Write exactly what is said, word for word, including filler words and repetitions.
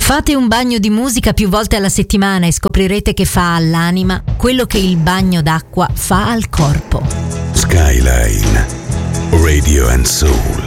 Fate un bagno di musica più volte alla settimana e scoprirete che fa all'anima quello che il bagno d'acqua fa al corpo. Skyline Radio and Soul.